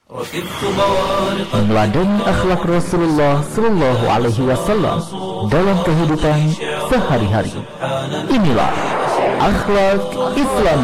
Meneladani akhlak Rasulullah Sallallahu Alaihi Wasallam dalam kehidupan sehari-hari. Inilah akhlak Islam.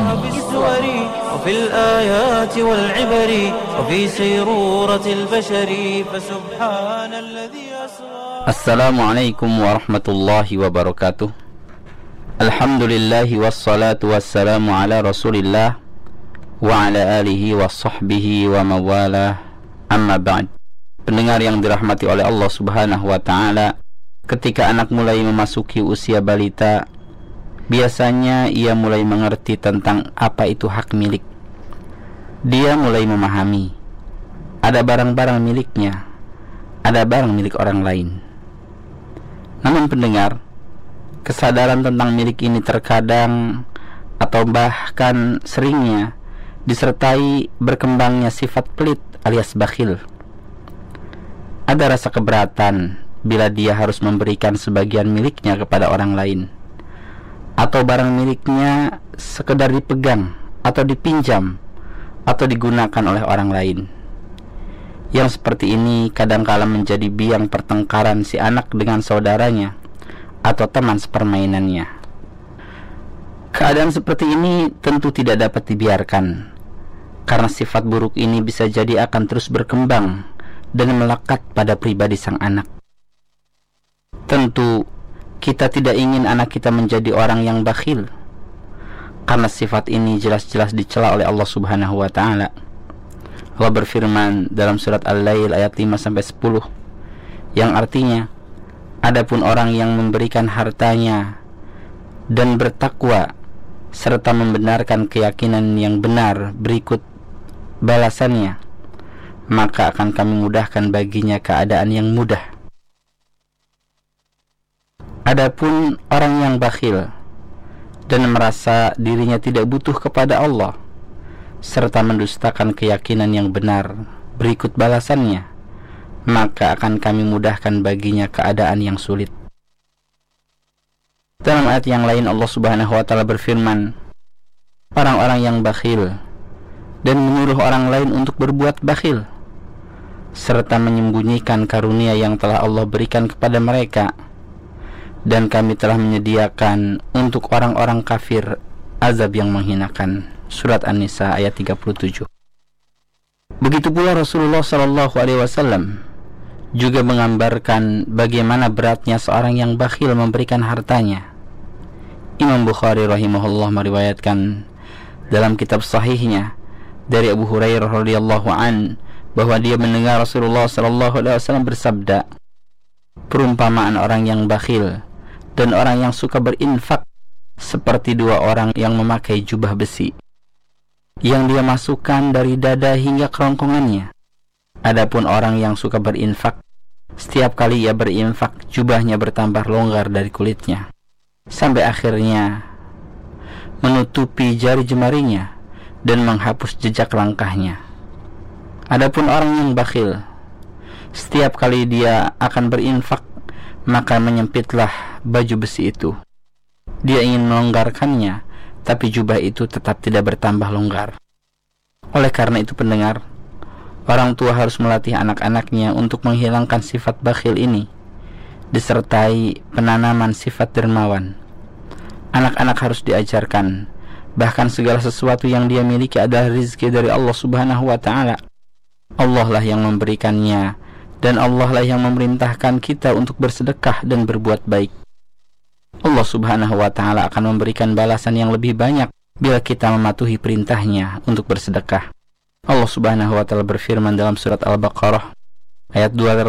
Assalamualaikum warahmatullahi wabarakatuh. Alhamdulillahi wassalatu wassalamu ala Rasulillah wa ala alihi wa sahbihi wa mawalah, amma ba'd. Pendengar yang dirahmati oleh Allah Subhanahu wa ta'ala, ketika anak mulai memasuki usia balita, biasanya ia mulai mengerti tentang apa itu hak milik. Dia mulai memahami ada barang-barang miliknya, ada barang milik orang lain. Namun pendengar, kesadaran tentang milik ini terkadang atau bahkan seringnya disertai berkembangnya sifat pelit alias bakhil. Ada rasa keberatan bila dia harus memberikan sebagian miliknya kepada orang lain, atau barang miliknya sekedar dipegang atau dipinjam atau digunakan oleh orang lain. Yang seperti ini kadang-kala menjadi biang pertengkaran si anak dengan saudaranya atau teman sepermainannya. Keadaan seperti ini tentu tidak dapat dibiarkan, karena sifat buruk ini bisa jadi akan terus berkembang dan melekat pada pribadi sang anak. Tentu kita tidak ingin anak kita menjadi orang yang bakhil, karena sifat ini jelas-jelas dicela oleh Allah Subhanahu wa ta'ala. Allah berfirman dalam surat Al-Lail ayat 5-10, yang artinya, adapun orang yang memberikan hartanya dan bertakwa serta membenarkan keyakinan yang benar berikut balasannya, maka akan kami mudahkan baginya keadaan yang mudah. Adapun orang yang bakhil dan merasa dirinya tidak butuh kepada Allah serta mendustakan keyakinan yang benar berikut balasannya, maka akan kami mudahkan baginya keadaan yang sulit. Dalam ayat yang lain Allah Subhanahu wa ta'ala berfirman, orang-orang yang bakhil dan menyuruh orang lain untuk berbuat bakhil serta menyembunyikan karunia yang telah Allah berikan kepada mereka, dan kami telah menyediakan untuk orang-orang kafir azab yang menghinakan. Surat An-Nisa ayat 37. Begitu pula Rasulullah Sallallahu Alaihi Wasallam juga menggambarkan bagaimana beratnya seorang yang bakhil memberikan hartanya. Imam Bukhari rahimahullah meriwayatkan dalam kitab sahihnya dari Abu Hurairah radhiyallahu an bahwa dia mendengar Rasulullah sallallahu alaihi wasallam bersabda, perumpamaan orang yang bakhil dan orang yang suka berinfak seperti dua orang yang memakai jubah besi yang dia masukkan dari dada hingga kerongkongannya. Adapun orang yang suka berinfak, setiap kali ia berinfak jubahnya bertambah longgar dari kulitnya sampai akhirnya menutupi jari jemarinya dan menghapus jejak langkahnya. Adapun orang yang bakhil, setiap kali dia akan berinfak, maka menyempitlah baju besi itu. Dia ingin melonggarkannya, tapi jubah itu tetap tidak bertambah longgar. Oleh karena itu pendengar, orang tua harus melatih anak-anaknya untuk menghilangkan sifat bakhil ini, disertai penanaman sifat dermawan. Anak-anak harus diajarkan bahkan segala sesuatu yang dia miliki adalah rezeki dari Allah Subhanahu wa ta'ala. Allah lah yang memberikannya, dan Allah lah yang memerintahkan kita untuk bersedekah dan berbuat baik. Allah Subhanahu wa ta'ala akan memberikan balasan yang lebih banyak bila kita mematuhi perintahnya untuk bersedekah. Allah Subhanahu wa ta'ala berfirman dalam surat Al-Baqarah ayat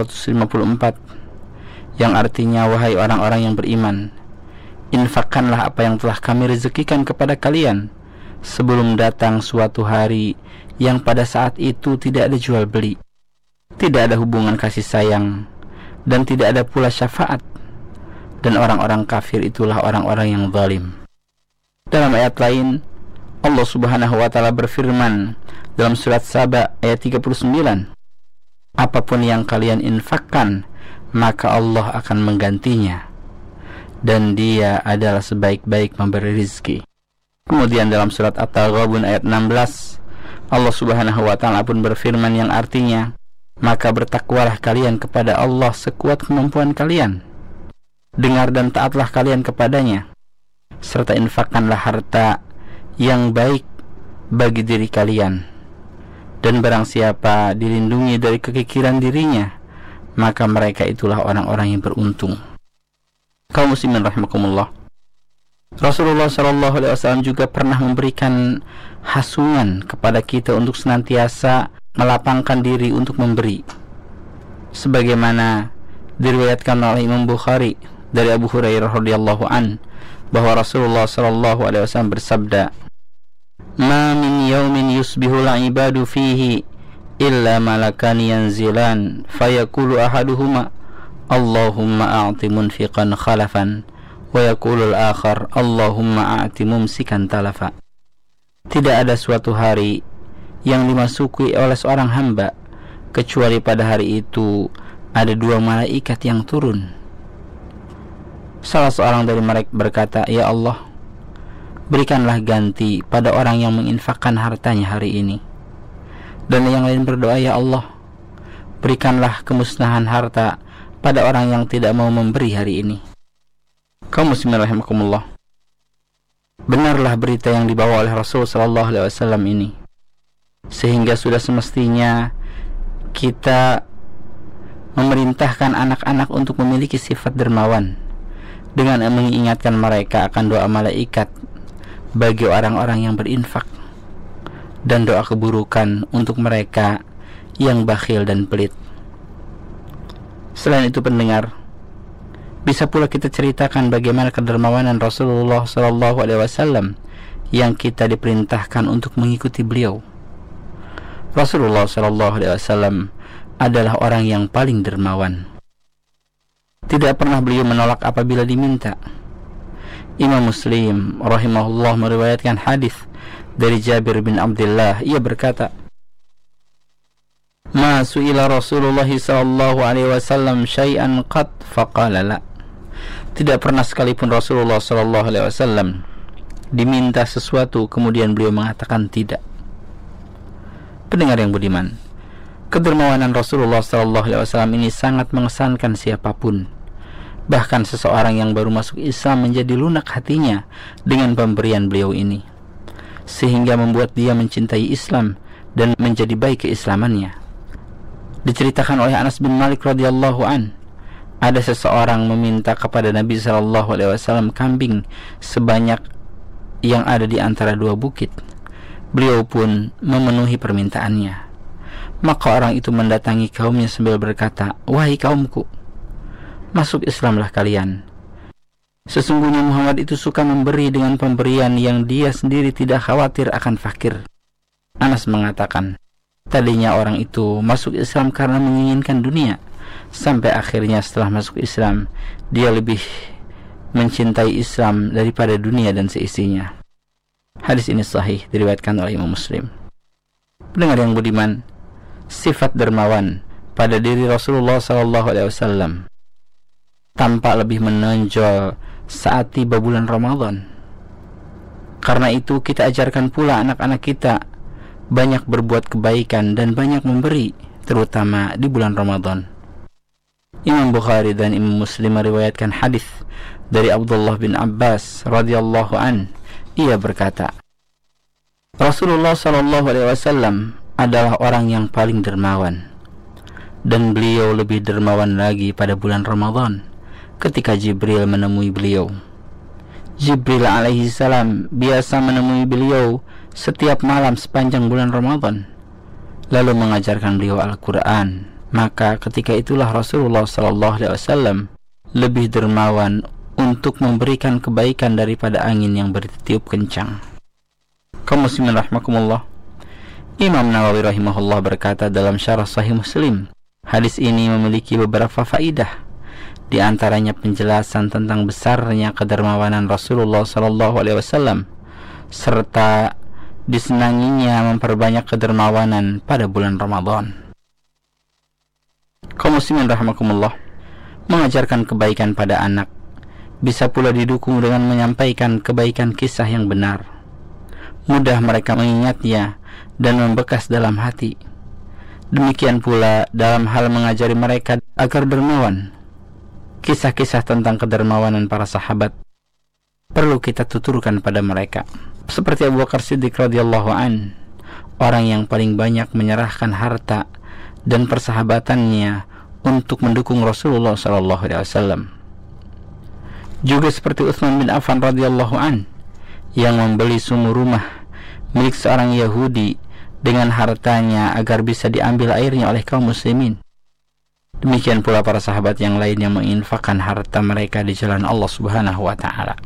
254, yang artinya, wahai orang-orang yang beriman, infakkanlah apa yang telah kami rezekikan kepada kalian sebelum datang suatu hari yang pada saat itu tidak ada jual beli, tidak ada hubungan kasih sayang, dan tidak ada pula syafaat, dan orang-orang kafir itulah orang-orang yang zalim. Dalam ayat lain Allah Subhanahu wa ta'ala berfirman dalam surat Saba ayat 39, apapun yang kalian infakkan maka Allah akan menggantinya, dan Dia adalah sebaik-baik memberi rizki. Kemudian dalam surat At-Taghabun ayat 16, Allah Subhanahu wa ta'ala pun berfirman yang artinya, maka bertakwalah kalian kepada Allah sekuat kemampuan kalian, dengar dan taatlah kalian kepadanya, serta infakkanlah harta yang baik bagi diri kalian. Dan barang siapa dilindungi dari kekikiran dirinya, maka mereka itulah orang-orang yang beruntung. Kaum muslimin rahimakumullah, Rasulullah SAW juga pernah memberikan hasungan kepada kita untuk senantiasa melapangkan diri untuk memberi, sebagaimana diriwayatkan oleh Imam Bukhari dari Abu Hurairah radhiyallahu an bahwa Rasulullah SAW bersabda, "Ma min yawmin yusbihul ibadu fihi illa malakani yanzilan fayaqulu ahaduhuma Allahumma a'ti munfiqan khalafan wa yaqulul akhar Allahumma a'ti mumsikan talafa." Tidak ada suatu hari yang dimasuki oleh seorang hamba kecuali pada hari itu ada dua malaikat yang turun. Salah seorang dari mereka berkata, "Ya Allah, berikanlah ganti pada orang yang menginfakkan hartanya hari ini." Dan yang lain berdoa, "Ya Allah, berikanlah kemusnahan harta pada orang yang tidak mau memberi hari ini." Kaum muslimin rahimakumullah, benarlah berita yang dibawa oleh Rasul sallallahu alaihi wasallam ini, sehingga sudah semestinya kita memerintahkan anak-anak untuk memiliki sifat dermawan dengan mengingatkan mereka akan doa malaikat bagi orang-orang yang berinfak dan doa keburukan untuk mereka yang bakhil dan pelit. Selain itu pendengar, bisa pula kita ceritakan bagaimana kedermawanan Rasulullah SAW yang kita diperintahkan untuk mengikuti beliau. Rasulullah SAW adalah orang yang paling dermawan. Tidak pernah beliau menolak apabila diminta. Imam Muslim rahimahullah meriwayatkan hadis dari Jabir bin Abdullah. Ia berkata, "Ma su'ila Rasulullah sallallahu alaihi wasallam syai'an qat faqala la." Tidak pernah sekalipun Rasulullah sallallahu alaihi wasallam diminta sesuatu kemudian beliau mengatakan tidak. Pendengar yang budiman, kedermawanan Rasulullah sallallahu alaihi wasallam ini sangat mengesankan siapapun. Bahkan seseorang yang baru masuk Islam menjadi lunak hatinya dengan pemberian beliau ini, sehingga membuat dia mencintai Islam dan menjadi baik keislamannya. Diceritakan oleh Anas bin Malik radhiyallahu an, ada seseorang meminta kepada Nabi sallallahu alaihi wasallam kambing sebanyak yang ada di antara dua bukit. Beliau pun memenuhi permintaannya. Maka orang itu mendatangi kaumnya sambil berkata, "Wahai kaumku, masuk Islamlah kalian. Sesungguhnya Muhammad itu suka memberi dengan pemberian yang dia sendiri tidak khawatir akan fakir." Anas mengatakan, tadinya orang itu masuk Islam karena menginginkan dunia, sampai akhirnya setelah masuk Islam dia lebih mencintai Islam daripada dunia dan seisinya. Hadis ini sahih, diriwayatkan oleh Imam Muslim. Pendengar yang budiman, sifat dermawan pada diri Rasulullah SAW tampak lebih menonjol saat tiba bulan Ramadan. Karena itu kita ajarkan pula anak-anak kita banyak berbuat kebaikan dan banyak memberi, terutama di bulan Ramadan. Imam Bukhari dan Imam Muslim meriwayatkan hadis dari Abdullah bin Abbas radhiyallahu an. Ia berkata, Rasulullah SAW adalah orang yang paling dermawan, dan beliau lebih dermawan lagi pada bulan Ramadan ketika Jibril menemui beliau. Jibril alaihi salam biasa menemui beliau setiap malam sepanjang bulan Ramadan, lalu mengajarkan beliau Al-Quran. Maka ketika itulah Rasulullah SAW lebih dermawan untuk memberikan kebaikan daripada angin yang bertiup kencang. Kaum muslimin rahimakumullah, Imam Nawawi rahimahullah berkata dalam syarah Sahih Muslim, hadis ini memiliki beberapa faidah, di antaranya penjelasan tentang besarnya kedermawanan Rasulullah SAW serta disenanginya memperbanyak kedermawanan pada bulan Ramadan. Kaum muslimin rahimakumullah, mengajarkan kebaikan pada anak bisa pula didukung dengan menyampaikan kebaikan kisah yang benar. Mudah mereka mengingatnya dan membekas dalam hati. Demikian pula dalam hal mengajari mereka agar dermawan. Kisah-kisah tentang kedermawanan para sahabat perlu kita tuturkan pada mereka. Seperti Abu Bakar Siddiq radhiyallahu an, orang yang paling banyak menyerahkan harta dan persahabatannya untuk mendukung Rasulullah SAW. Juga seperti Utsman bin Affan radhiyallahu an, yang membeli sumur rumah milik seorang Yahudi dengan hartanya agar bisa diambil airnya oleh kaum muslimin. Demikian pula para sahabat yang lain yang menginfakkan harta mereka di jalan Allah Subhanahu wa taala.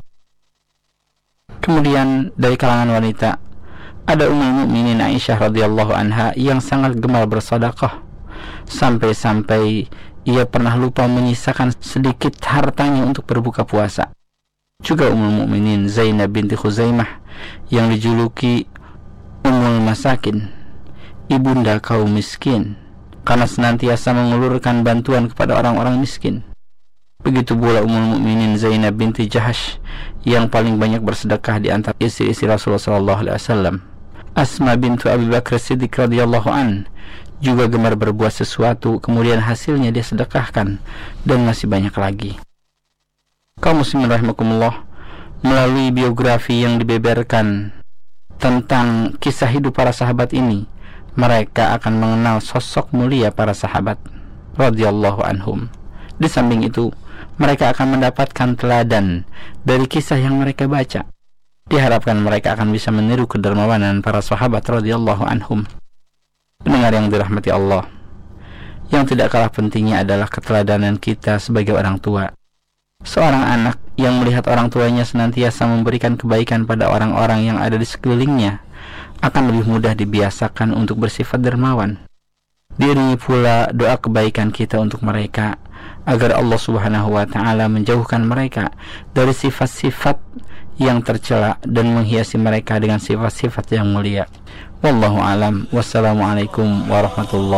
Kemudian dari kalangan wanita ada Ummul Mukminin Aisyah radhiyallahu anha yang sangat gemar bersedekah, sampai-sampai ia pernah lupa menyisakan sedikit hartanya untuk berbuka puasa. Juga Ummul Mukminin Zainab binti Khuzaimah yang dijuluki Ummul Masakin, ibunda kaum miskin, karena senantiasa mengulurkan bantuan kepada orang-orang miskin. Begitu pula Ummul Mukminin Zainab binti Jahash yang paling banyak bersedekah di antara istri-istri Rasulullah SAW. Asma bintu Abi Bakar Siddiq radhiyallahu an juga gemar berbuat sesuatu, kemudian hasilnya dia sedekahkan, dan masih banyak lagi. Kaum muslimin rahimakumullah, melalui biografi yang dibeberkan tentang kisah hidup para sahabat ini, mereka akan mengenal sosok mulia para sahabat radhiyallahu anhum. Di samping itu, mereka akan mendapatkan teladan dari kisah yang mereka baca. Diharapkan mereka akan bisa meniru kedermawanan para sahabat radhiyallahu anhum. Pendengar yang dirahmati Allah, yang tidak kalah pentingnya adalah keteladanan kita sebagai orang tua. Seorang anak yang melihat orang tuanya senantiasa memberikan kebaikan pada orang-orang yang ada di sekelilingnya akan lebih mudah dibiasakan untuk bersifat dermawan. Diiringi pula doa kebaikan kita untuk mereka agar Allah Subhanahu wa taala menjauhkan mereka dari sifat-sifat yang tercela dan menghiasi mereka dengan sifat-sifat yang mulia. Wallahu alam. Wassalamualaikum warahmatullahi